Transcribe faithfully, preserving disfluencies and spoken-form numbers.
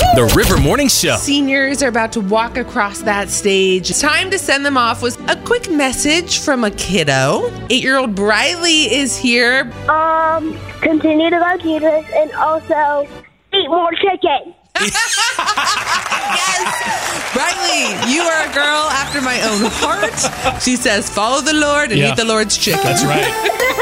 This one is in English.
The River Morning Show. Seniors are about to walk across that stage. It's time to send them off with a quick message from a kiddo. Eight-year-old Briley is here. Um, continue to love Jesus and also eat more chicken. Yes! Briley, you are a girl after my own heart. She says, follow the Lord and Yeah. eat the Lord's chicken. That's right.